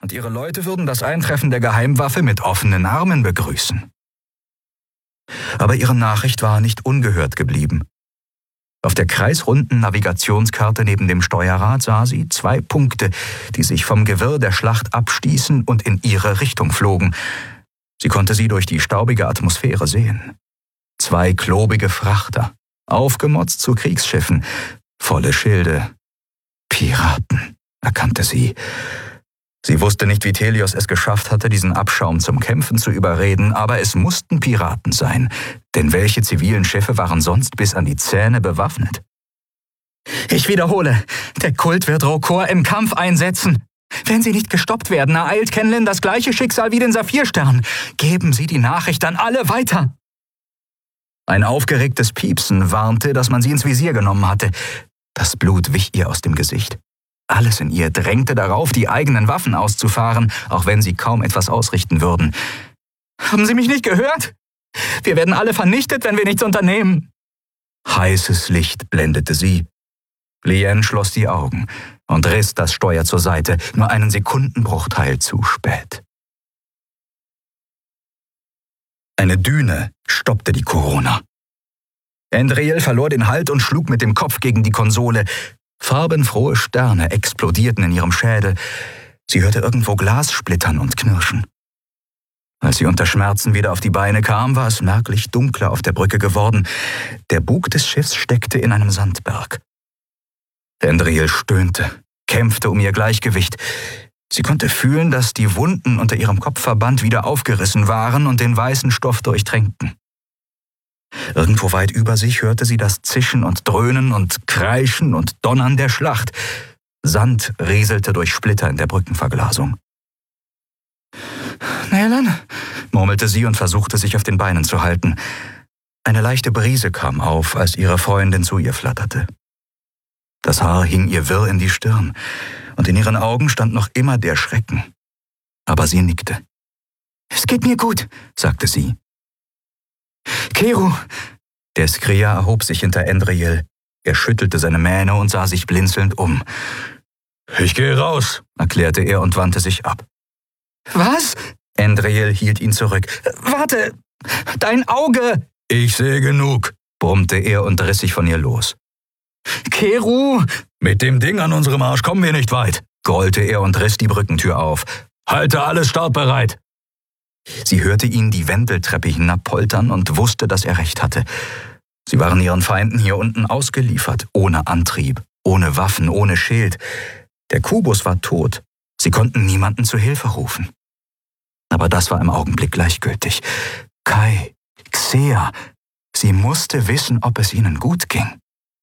und ihre Leute würden das Eintreffen der Geheimwaffe mit offenen Armen begrüßen. Aber ihre Nachricht war nicht ungehört geblieben. Auf der kreisrunden Navigationskarte neben dem Steuerrad sah sie 2 Punkte, die sich vom Gewirr der Schlacht abstießen und in ihre Richtung flogen. Sie konnte sie durch die staubige Atmosphäre sehen. 2 klobige Frachter, aufgemotzt zu Kriegsschiffen, volle Schilde. Piraten, erkannte sie. Sie wusste nicht, wie Thelios es geschafft hatte, diesen Abschaum zum Kämpfen zu überreden, aber es mussten Piraten sein, denn welche zivilen Schiffe waren sonst bis an die Zähne bewaffnet? Ich wiederhole, der Kult wird Rokor im Kampf einsetzen. Wenn sie nicht gestoppt werden, ereilt Kenlin das gleiche Schicksal wie den Saphirstern. Geben Sie die Nachricht an alle weiter. Ein aufgeregtes Piepsen warnte, dass man sie ins Visier genommen hatte. Das Blut wich ihr aus dem Gesicht. Alles in ihr drängte darauf, die eigenen Waffen auszufahren, auch wenn sie kaum etwas ausrichten würden. Haben Sie mich nicht gehört? Wir werden alle vernichtet, wenn wir nichts unternehmen. Heißes Licht blendete sie. Lien schloss die Augen und riss das Steuer zur Seite, nur einen Sekundenbruchteil zu spät. Eine Düne stoppte die Corona. Endriel verlor den Halt und schlug mit dem Kopf gegen die Konsole. Farbenfrohe Sterne explodierten in ihrem Schädel. Sie hörte irgendwo Glas splittern und knirschen. Als sie unter Schmerzen wieder auf die Beine kam, war es merklich dunkler auf der Brücke geworden. Der Bug des Schiffs steckte in einem Sandberg. Endriel stöhnte, kämpfte um ihr Gleichgewicht. Sie konnte fühlen, dass die Wunden unter ihrem Kopfverband wieder aufgerissen waren und den weißen Stoff durchtränkten. Irgendwo weit über sich hörte sie das Zischen und Dröhnen und Kreischen und Donnern der Schlacht. Sand rieselte durch Splitter in der Brückenverglasung. »Nälan«, murmelte sie und versuchte, sich auf den Beinen zu halten. Eine leichte Brise kam auf, als ihre Freundin zu ihr flatterte. Das Haar hing ihr wirr in die Stirn, und in ihren Augen stand noch immer der Schrecken. Aber sie nickte. »Es geht mir gut«, sagte sie. »Keru!« Der Skria erhob sich hinter Endriel. Er schüttelte seine Mähne und sah sich blinzelnd um. »Ich gehe raus«, erklärte er und wandte sich ab. »Was?« Endriel hielt ihn zurück. »Warte! Dein Auge!« »Ich sehe genug«, brummte er und riss sich von ihr los. »Keru!« »Mit dem Ding an unserem Arsch kommen wir nicht weit«, grollte er und riss die Brückentür auf. »Halte alles startbereit!« Sie hörte ihn die Wendeltreppe hinabpoltern und wusste, dass er recht hatte. Sie waren ihren Feinden hier unten ausgeliefert, ohne Antrieb, ohne Waffen, ohne Schild. Der Kubus war tot. Sie konnten niemanden zu Hilfe rufen. Aber das war im Augenblick gleichgültig. Kai, Xea, sie musste wissen, ob es ihnen gut ging.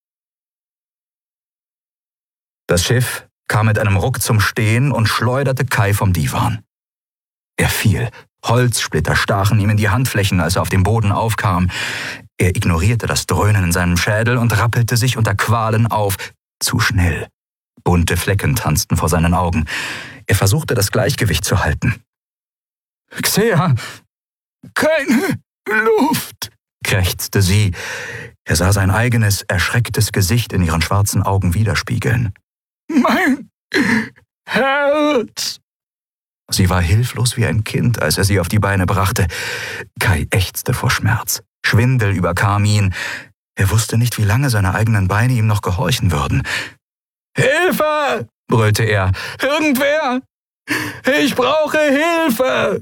Das Schiff kam mit einem Ruck zum Stehen und schleuderte Kai vom Divan. Er fiel. Holzsplitter stachen ihm in die Handflächen, als er auf dem Boden aufkam. Er ignorierte das Dröhnen in seinem Schädel und rappelte sich unter Qualen auf. Zu schnell. Bunte Flecken tanzten vor seinen Augen. Er versuchte, das Gleichgewicht zu halten. »Xea, keine Luft«, krächzte sie. Er sah sein eigenes, erschrecktes Gesicht in ihren schwarzen Augen widerspiegeln. »Mein Herz!« Sie war hilflos wie ein Kind, als er sie auf die Beine brachte. Kai ächzte vor Schmerz. Schwindel überkam ihn. Er wusste nicht, wie lange seine eigenen Beine ihm noch gehorchen würden. »Hilfe!« brüllte er. »Irgendwer! Ich brauche Hilfe!«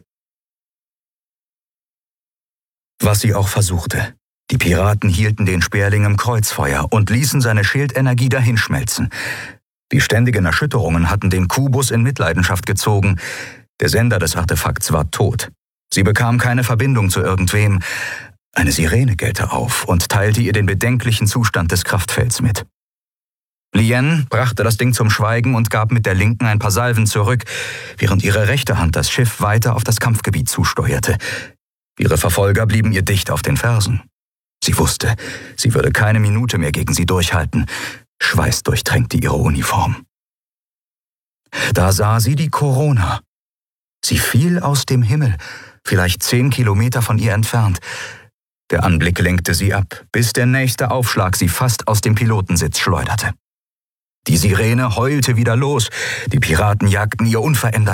Was sie auch versuchte. Die Piraten hielten den Sperling im Kreuzfeuer und ließen seine Schildenergie dahinschmelzen. Die ständigen Erschütterungen hatten den Kubus in Mitleidenschaft gezogen. Der Sender des Artefakts war tot. Sie bekam keine Verbindung zu irgendwem. Eine Sirene gellte auf und teilte ihr den bedenklichen Zustand des Kraftfelds mit. Lien brachte das Ding zum Schweigen und gab mit der linken ein paar Salven zurück, während ihre rechte Hand das Schiff weiter auf das Kampfgebiet zusteuerte. Ihre Verfolger blieben ihr dicht auf den Fersen. Sie wusste, sie würde keine Minute mehr gegen sie durchhalten. Schweiß durchtränkte ihre Uniform. Da sah sie die Corona. Sie fiel aus dem Himmel, vielleicht 10 Kilometer von ihr entfernt. Der Anblick lenkte sie ab, bis der nächste Aufschlag sie fast aus dem Pilotensitz schleuderte. Die Sirene heulte wieder los, die Piraten jagten ihr unverändert